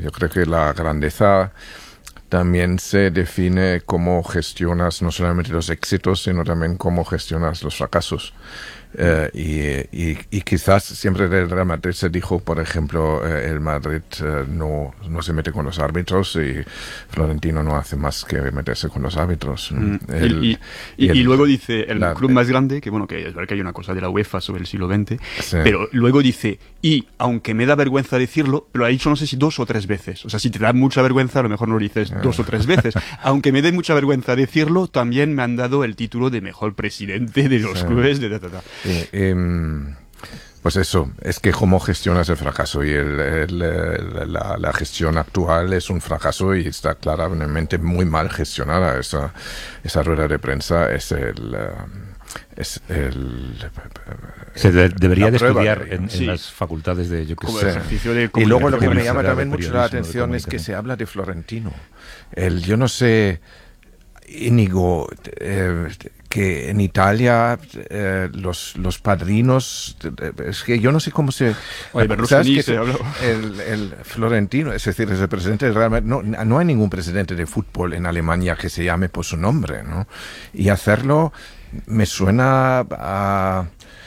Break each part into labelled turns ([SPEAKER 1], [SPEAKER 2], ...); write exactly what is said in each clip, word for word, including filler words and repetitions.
[SPEAKER 1] Yo creo que la grandeza también se define cómo gestionas no solamente los éxitos, sino también cómo gestionas los fracasos. Uh, y, y, y quizás siempre del Real Madrid se dijo, por ejemplo, uh, el Madrid uh, no, no se mete con los árbitros y Florentino no hace más que meterse con los árbitros.
[SPEAKER 2] Mm. El, y, y, y, el, y luego dice, el la, club más grande, que bueno, que es verdad que hay una cosa de la UEFA sobre el siglo veinte, sí. Pero luego dice, y aunque me da vergüenza decirlo, lo ha dicho no sé si dos o tres veces. O sea, si te da mucha vergüenza, a lo mejor no lo dices dos o tres veces. Aunque me dé mucha vergüenza decirlo, también me han dado el título de mejor presidente de los sí. clubes de ta, ta, ta.
[SPEAKER 1] Eh, eh, pues eso, es que cómo gestionas el fracaso y el, el, el, la, la gestión actual es un fracaso y está claramente muy mal gestionada. Esa, esa rueda de prensa es el... Es el,
[SPEAKER 3] se de, debería de estudiar en, sí. en las facultades de yo que
[SPEAKER 1] sé. Ejercicio de y luego lo que me llama también mucho la atención es que se habla de Florentino. El, yo no sé, Íñigo, eh, que en Italia eh, los, los padrinos, es que yo no sé cómo se...
[SPEAKER 2] Oye, Berlusconi se habló.
[SPEAKER 1] El, el Florentino, es decir, es el presidente del Real Madrid. No, no hay ningún presidente de fútbol en Alemania que se llame por su nombre, ¿no? Y hacerlo me suena a...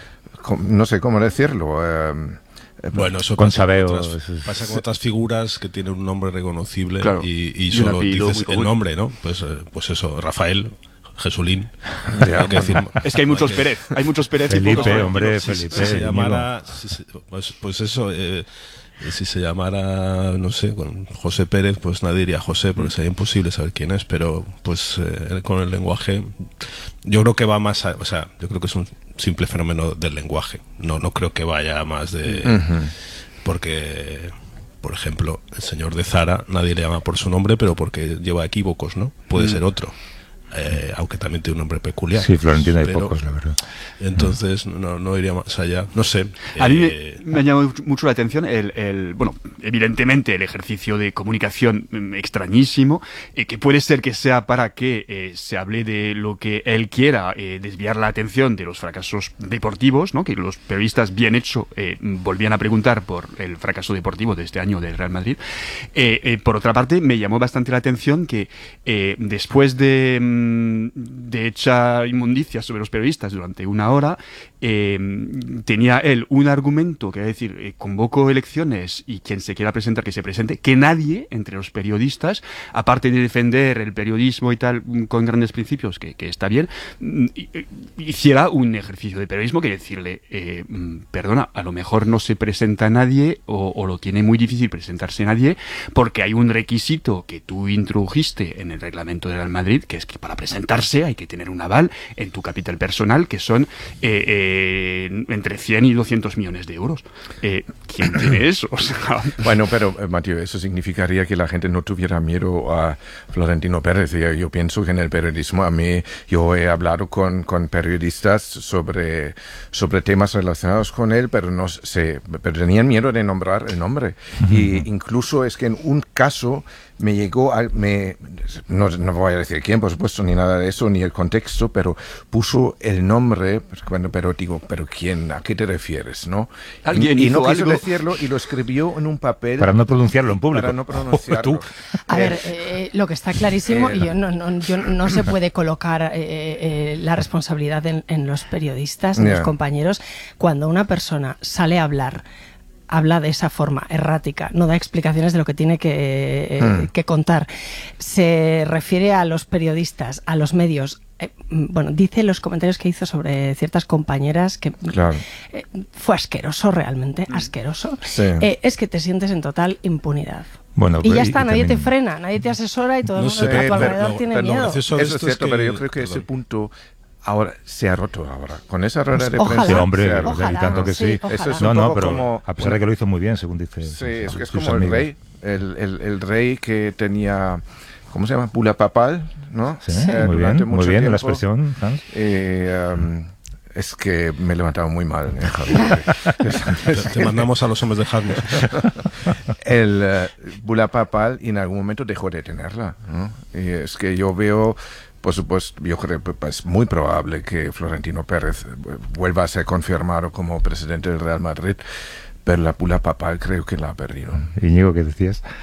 [SPEAKER 1] no sé cómo decirlo... Eh,
[SPEAKER 4] Bueno, eso
[SPEAKER 3] con
[SPEAKER 4] pasa,
[SPEAKER 3] sabeo,
[SPEAKER 4] con otras, pasa con otras figuras que tienen un nombre reconocible, claro, y, y, y solo dices el nombre, ¿no? Pues, pues eso, Rafael, Jesulín.
[SPEAKER 2] Hay que decir, es que hay muchos Pérez, hay muchos Pérez.
[SPEAKER 3] Felipe,
[SPEAKER 2] y
[SPEAKER 3] hombre,
[SPEAKER 4] si,
[SPEAKER 3] Felipe.
[SPEAKER 4] Si se llamara, si, pues, pues eso, eh, si se llamara, no sé, con José Pérez, pues nadie diría José, porque sería imposible saber quién es, pero pues eh, con el lenguaje, yo creo que va más, a, o sea, yo creo que es un simple fenómeno del lenguaje, no, no creo que vaya más de... Uh-huh. Porque, por ejemplo, el señor de Zara, nadie le llama por su nombre, pero porque lleva equívocos, ¿no? Puede uh-huh. ser otro. Eh, aunque también tiene un nombre peculiar.
[SPEAKER 3] Sí, Florentino hay pocos, la verdad.
[SPEAKER 4] Entonces, no, no iría más allá. No sé.
[SPEAKER 2] A mí eh, me, me ha llamado mucho la atención el, el, bueno, evidentemente el ejercicio de comunicación extrañísimo, eh, que puede ser que sea para que eh, se hable de lo que él quiera, eh, desviar la atención de los fracasos deportivos, ¿no? Que los periodistas, bien hecho, eh, volvían a preguntar por el fracaso deportivo de este año del Real Madrid. Eh, eh, por otra parte, me llamó bastante la atención que eh, después de de hecha inmundicia sobre los periodistas durante una hora, eh, tenía él un argumento que es decir, eh, convoco elecciones y quien se quiera presentar que se presente, que nadie entre los periodistas, aparte de defender el periodismo y tal con grandes principios, que, que está bien, hiciera un ejercicio de periodismo que decirle, eh, perdona, a lo mejor no se presenta nadie o, o lo tiene muy difícil presentarse nadie porque hay un requisito que tú introdujiste en el reglamento del Real Madrid, que es que para presentarse hay que tener un aval en tu capital personal, que son eh, eh, entre cien y doscientos millones de euros. Eh, ¿Quién tiene eso? O sea,
[SPEAKER 1] bueno, pero, eh, Mateo, eso significaría que la gente no tuviera miedo a Florentino Pérez. Yo, yo pienso que en el periodismo, a mí, yo he hablado con, con periodistas sobre, sobre temas relacionados con él, pero no sé, pero tenían miedo de nombrar el nombre. Y incluso es que en un caso me llegó, a, me, no, no voy a decir quién, por supuesto, ni nada de eso, ni el contexto, pero puso el nombre, bueno, pero digo, ¿pero quién? ¿A qué te refieres? ¿no?
[SPEAKER 2] ¿Alguien
[SPEAKER 1] y, y
[SPEAKER 2] hizo
[SPEAKER 1] no quiso
[SPEAKER 2] algo?
[SPEAKER 1] decirlo y lo escribió en un papel.
[SPEAKER 3] Para no pronunciarlo en público.
[SPEAKER 1] Para no pronunciarlo.
[SPEAKER 3] Tú.
[SPEAKER 5] A ver, eh, lo que está clarísimo, eh, y yo no, no, yo no se puede colocar eh, eh, la responsabilidad en, en los periodistas, en yeah. los compañeros, cuando una persona sale a hablar, habla de esa forma errática, no da explicaciones de lo que tiene que, eh, hmm. que contar. Se refiere a los periodistas, a los medios. Eh, bueno, dice los comentarios que hizo sobre ciertas compañeras que
[SPEAKER 1] claro.
[SPEAKER 5] eh, fue asqueroso, realmente, asqueroso.
[SPEAKER 1] Sí.
[SPEAKER 5] Eh, es que te sientes en total impunidad.
[SPEAKER 3] Bueno,
[SPEAKER 5] y ya está,
[SPEAKER 3] y
[SPEAKER 5] nadie
[SPEAKER 3] también...
[SPEAKER 5] te frena, nadie te asesora y todo el
[SPEAKER 4] no
[SPEAKER 5] mundo
[SPEAKER 4] sé,
[SPEAKER 5] a tu alrededor
[SPEAKER 4] pero,
[SPEAKER 5] tiene
[SPEAKER 4] pero,
[SPEAKER 5] miedo.
[SPEAKER 1] Eso es cierto, es que, pero yo creo que perdón. ese punto ahora se ha roto ahora. Con esa rueda de
[SPEAKER 5] Ojalá.
[SPEAKER 1] prensa.
[SPEAKER 3] Sí, hombre,
[SPEAKER 5] Ojalá,
[SPEAKER 3] y tanto que sí.
[SPEAKER 5] sí
[SPEAKER 1] Eso es
[SPEAKER 3] no,
[SPEAKER 1] un
[SPEAKER 3] no,
[SPEAKER 1] poco
[SPEAKER 3] pero
[SPEAKER 1] como
[SPEAKER 3] a pesar de que lo hizo muy bien, según dice.
[SPEAKER 1] Sí, es que es
[SPEAKER 3] sus
[SPEAKER 1] como
[SPEAKER 3] amigos.
[SPEAKER 1] el rey, el, el, el rey que tenía, ¿cómo se llama? Bula papal, ¿no?
[SPEAKER 3] Sí, eh, muy bien, muy bien la expresión, Hans.
[SPEAKER 1] Eh, um, es que me he levantado muy mal, ¿eh, Javier?
[SPEAKER 4] te, te mandamos a los hombres de Harvard.
[SPEAKER 1] El uh, Bula papal y en algún momento dejó de tenerla, ¿no? Y es que yo veo... Por supuesto, yo creo que es muy probable que Florentino Pérez vuelva a ser confirmado como presidente del Real Madrid, pero la bula papal creo que la ha perdido.
[SPEAKER 3] Íñigo, ¿qué decías?